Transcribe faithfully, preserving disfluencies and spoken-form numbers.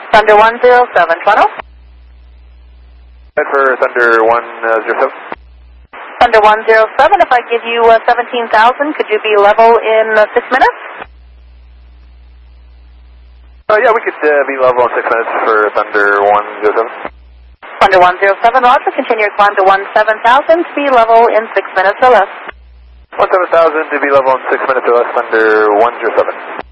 Thunder one zero seven, Toronto. For Thunder one zero seven. Thunder one zero seven, if I give you uh, seventeen thousand, could you be level in uh, six minutes? Uh, yeah, we could uh, be level in six minutes for Thunder one zero seven. Thunder one zero seven, Roger. Continue your climb to one seven thousand to be level in six minutes or less. one seven thousand to be level in six minutes or less, Thunder one zero seven.